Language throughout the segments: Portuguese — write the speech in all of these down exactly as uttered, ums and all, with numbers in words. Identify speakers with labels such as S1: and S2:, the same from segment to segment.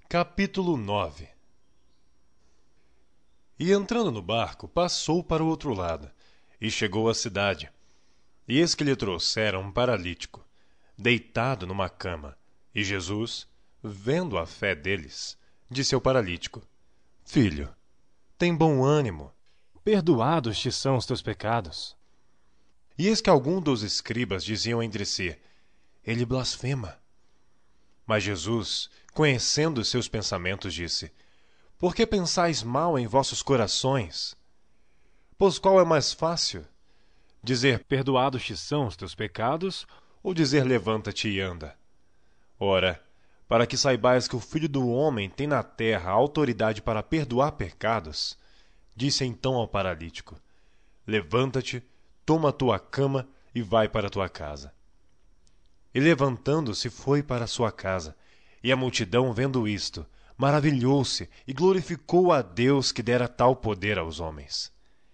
S1: Capítulo nove. E entrando no barco, passou para o outro lado, e chegou à cidade. E eis que lhe trouxeram um paralítico, deitado numa cama. E Jesus, vendo a fé deles, disse ao paralítico: Filho, tem bom ânimo,
S2: perdoados te são os teus pecados.
S1: E eis que alguns dos escribas diziam entre si: Ele blasfema. Mas Jesus, conhecendo os seus pensamentos, disse: Por que pensais mal em vossos corações? Pois qual é mais fácil? Dizer:
S2: Perdoados te são os teus pecados,
S1: ou dizer: Levanta-te e anda? Ora, para que saibais que o Filho do Homem tem na terra autoridade para perdoar pecados, disse então ao paralítico: Levanta-te, toma a tua cama e vai para a tua casa. E levantando-se foi para a sua casa, e a multidão, vendo isto, maravilhou-se e glorificou a Deus que dera tal poder aos homens.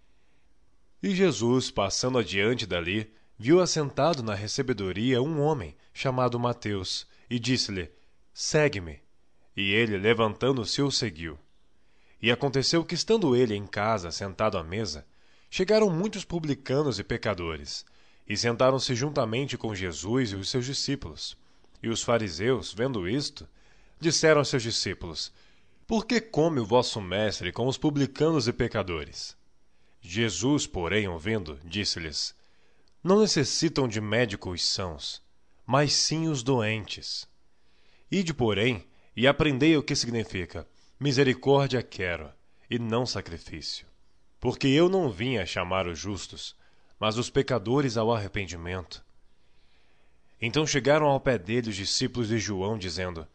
S1: E Jesus, passando adiante dali, viu assentado na recebedoria um homem, chamado Mateus, e disse-lhe: Segue-me. E ele, levantando-se, o seguiu. E aconteceu que, estando ele em casa, sentado à mesa, chegaram muitos publicanos e pecadores, e sentaram-se juntamente com Jesus e os seus discípulos. E os fariseus, vendo isto, disseram aos seus discípulos: Por que come o vosso mestre com os publicanos e pecadores? Jesus, porém, ouvindo, disse-lhes: Não necessitam de médico os sãos, mas sim os doentes. Ide, porém, e aprendei o que significa: misericórdia quero, e não sacrifício. Porque eu não vim a chamar os justos, mas os pecadores ao arrependimento. Então chegaram ao pé dele os discípulos de João, dizendo: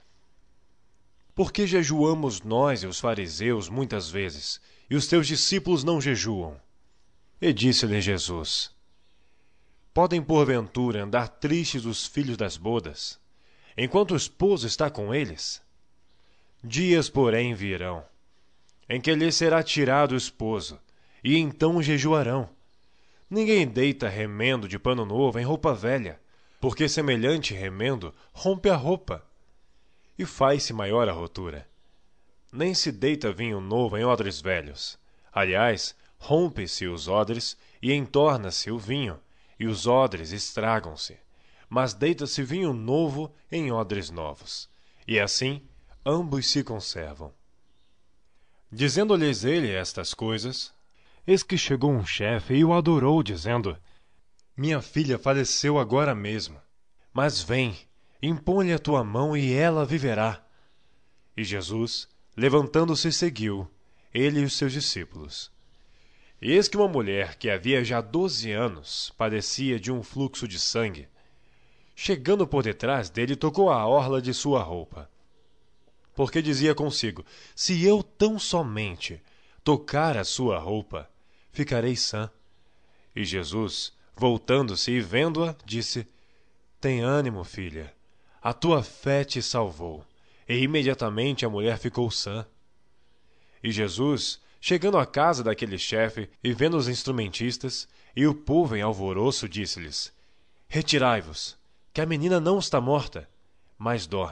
S1: Por que jejuamos nós e os fariseus muitas vezes, e os teus discípulos não jejuam? E disse-lhe Jesus: Podem porventura andar tristes os filhos das bodas, enquanto o esposo está com eles? Dias, porém, virão, em que lhes será tirado o esposo, e então jejuarão. Ninguém deita remendo de pano novo em roupa velha, porque semelhante remendo rompe a roupa, e faz-se maior a rotura. Nem se deita vinho novo em odres velhos. Aliás, rompe-se os odres, e entorna-se o vinho, e os odres estragam-se. Mas deita-se vinho novo em odres novos, e assim ambos se conservam. Dizendo-lhes ele estas coisas,
S2: eis que chegou um chefe e o adorou, dizendo:
S1: Minha filha faleceu agora mesmo, mas vem, impõe-lhe a tua mão e ela viverá. E Jesus, levantando-se, seguiu, ele e os seus discípulos. E eis que uma mulher que havia já doze anos padecia de um fluxo de sangue, chegando por detrás dele, tocou a orla de sua roupa. Porque dizia consigo: Se eu tão somente tocar a sua roupa, ficarei sã. E Jesus, voltando-se e vendo-a, disse: Tem ânimo, filha, a tua fé te salvou. E imediatamente a mulher ficou sã. E Jesus, chegando à casa daquele chefe e vendo os instrumentistas e o povo em alvoroço, disse-lhes: Retirai-vos, que a menina não está morta, mas dorme.